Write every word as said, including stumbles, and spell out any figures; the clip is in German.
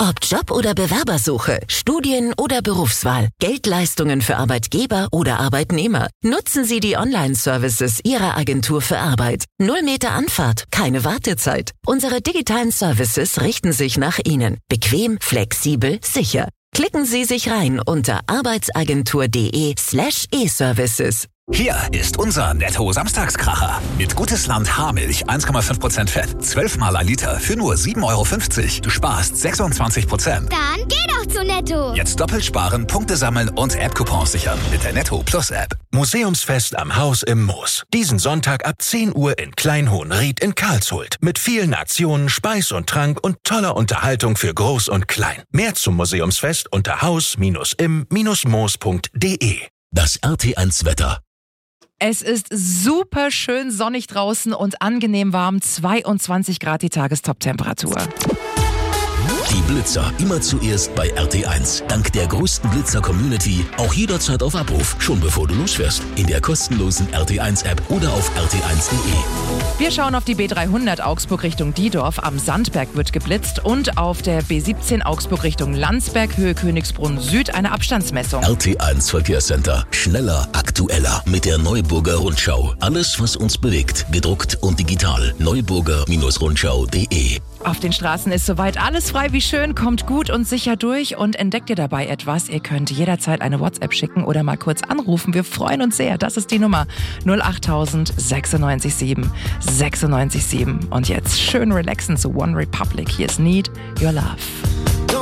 Ob Job oder Bewerbersuche, Studien oder Berufswahl, Geldleistungen für Arbeitgeber oder Arbeitnehmer. Nutzen Sie die Online-Services Ihrer Agentur für Arbeit. Null Meter Anfahrt, keine Wartezeit. Unsere digitalen Services richten sich nach Ihnen. Bequem, flexibel, sicher. Klicken Sie sich rein unter arbeitsagentur.de slash e-Services. Hier ist unser Netto-Samstagskracher. Mit Gutes Land Haarmilch eins Komma fünf Prozent Fett, zwölf Mal ein Liter für nur sieben Euro fünfzig. Du sparst sechsundzwanzig Prozent. Dann geh doch zu Netto. Jetzt doppelt sparen, Punkte sammeln und App-Coupons sichern mit der Netto Plus App. Museumsfest am Haus im Moos. Diesen Sonntag ab zehn Uhr in Kleinhohenried in Karlshult. Mit vielen Aktionen, Speis und Trank und toller Unterhaltung für Groß und Klein. Mehr zum Museumsfest unter haus im moos punkt de. Das R T eins Wetter. Es ist super schön sonnig draußen und angenehm warm. zweiundzwanzig Grad die Tagestop-Temperatur. Die Blitzer immer zuerst bei R T eins. Dank der größten Blitzer-Community auch jederzeit auf Abruf, schon bevor du losfährst. In der kostenlosen R T eins App oder auf r t eins punkt de. Wir schauen auf die B dreihundert Augsburg Richtung Diedorf. Am Sandberg wird geblitzt und auf der B siebzehn Augsburg Richtung Landsberg, Höhe Königsbrunn Süd, eine Abstandsmessung. R T eins Verkehrscenter. Schneller, aktueller mit der Neuburger Rundschau. Alles, was uns bewegt, gedruckt und digital. neuburger Rundschau punkt de. Auf den Straßen ist soweit alles frei wie schön, kommt gut und sicher durch und entdeckt ihr dabei etwas. Ihr könnt jederzeit eine WhatsApp schicken oder mal kurz anrufen. Wir freuen uns sehr. Das ist die Nummer null acht null null sechs sieben sechs sieben. Und jetzt schön relaxen zu One Republic. Hier ist Need Your Love.